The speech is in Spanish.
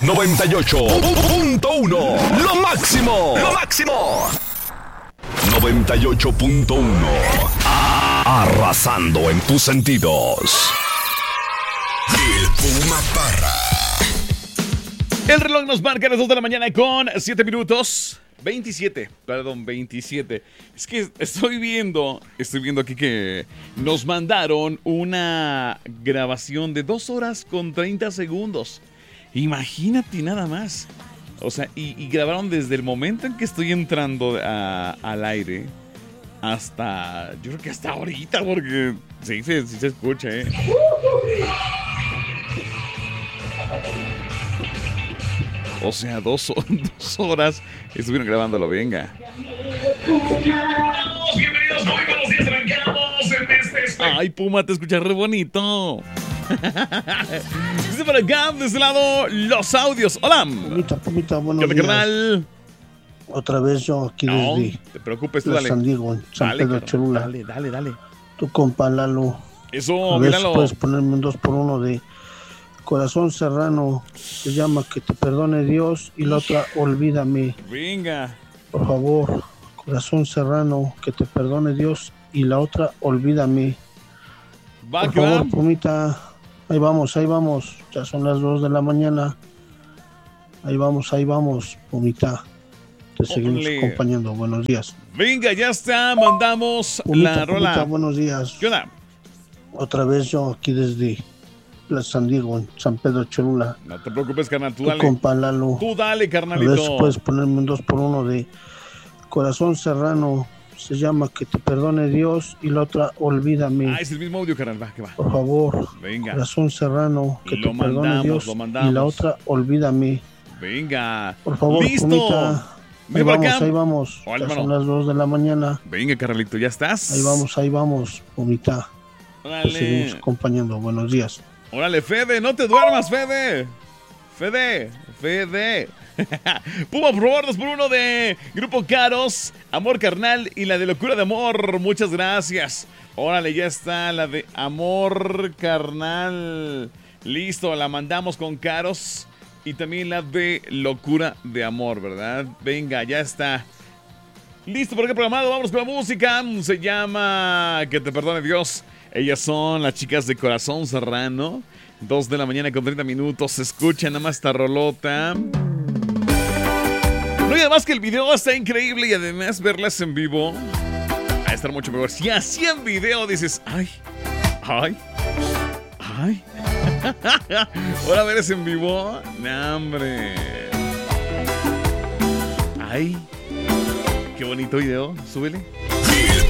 98.1. Lo máximo. Lo máximo. 98.1. Arrasando en tus sentidos. El Puma Parra. El reloj nos marca las 2 de la mañana con 7 minutos. 27. Es que estoy viendo aquí que nos mandaron una grabación de 2 horas con 30 segundos. Imagínate nada más. O sea, y grabaron desde el momento en que estoy entrando al aire hasta, yo creo que hasta ahorita, porque sí se escucha, ¿eh? O sea, 2 horas estuvieron grabándolo, venga. Bienvenidos, muy buenos días, arrancamos en este... Ay, Puma, te escuchas re bonito. Dice por acá, de este lado, los audios. Hola. Pumita, buenos días. Carnal? Otra vez yo aquí desde... No te preocupes, tú dale. San Diego, San Pedro Cholula. Dale. Tu compa Lalo. Eso, a ver míralo. si puedes ponerme un 2x1 de Corazón Serrano. Se llama Que te perdone Dios. Y la otra, Olvídame. Venga. Por favor, Corazón Serrano, Que te perdone Dios. Y la otra, Olvídame. Va, por favor, Pumita. Ahí vamos. Ya son las 2 de la mañana. Ahí vamos, Pumita. Te seguimos acompañando. Buenos días. Venga, ya está. Mandamos la rola. Pumita, buenos días. ¿Qué onda? Otra vez yo aquí desde San Diego, en San Pedro Cholula. No te preocupes, carnal. Tú dale. Compa Lalo. Tú dale, carnalito. A ver si puedes ponerme un 2x1 de Corazón Serrano. Se llama Que te perdone Dios. Y la otra, Olvídame. Es el mismo audio, carnal. Va, que va. Por favor. Venga. Corazón Serrano. Que te perdone Dios. Y la otra, Olvídame. Venga. Por favor, listo. Pumita. Ahí vamos. Hola, ya son las 2 de la mañana. Venga, carnalito, ¿ya estás? Ahí vamos, Pumita. Órale. Te seguimos acompañando. Buenos días. Órale, Fede, no te duermas, Fede. Puma, por favor, 2x1 de Grupo Caros, Amor Carnal y la de Locura de Amor. Muchas gracias. Órale, ya está la de Amor Carnal. Listo, la mandamos con Caros. Y también la de Locura de Amor, ¿verdad? Venga, ya está. Listo por qué programado, vámonos con la música. Se llama Que te perdone Dios. Ellas son las chicas de Corazón Serrano. 2 de la mañana con 30 minutos. Se escucha nada más esta rolota. No, y además que el video está increíble. Y además verlas en vivo va a estar mucho mejor. Si así en video dices, ay. Ahora verás en vivo. ¡No, hombre! ¡Ay! ¡Qué bonito video! Súbele. El